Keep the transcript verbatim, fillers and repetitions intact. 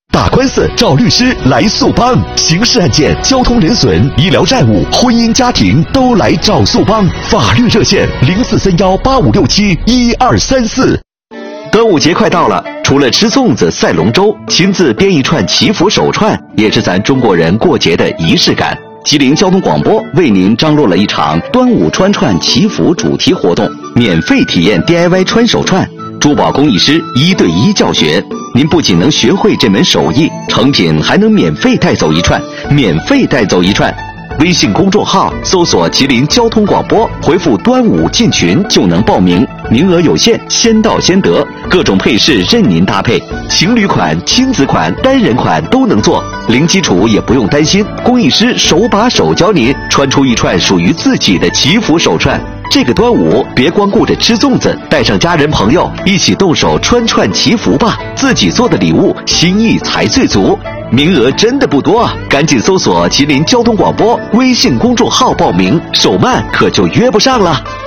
打官司找律师来速帮，刑事案件、交通人损、医疗债务、婚姻家庭都来找速帮。法律热线零四三幺八五六七一二三四。端午节快到了，除了吃粽子、赛龙舟，亲自编一串祈福手串，也是咱中国人过节的仪式感。吉林交通广播为您张罗了一场端午穿串祈福主题活动，免费体验 D I Y 穿手串，珠宝工艺师一对一教学。您不仅能学会这门手艺，成品还能免费带走一串，免费带走一串。微信公众号搜索吉林交通广播，回复端午进群就能报名，名额有限，先到先得，各种配饰任您搭配，情侣款、亲子款、单人款都能做，零基础也不用担心，工艺师手把手教您穿出一串属于自己的祈福手串。这个端午别光顾着吃粽子，带上家人朋友一起动手穿串祈福吧，自己做的礼物心意才最足。名额真的不多啊，赶紧搜索吉林交通广播微信公众号报名，手慢可就约不上了。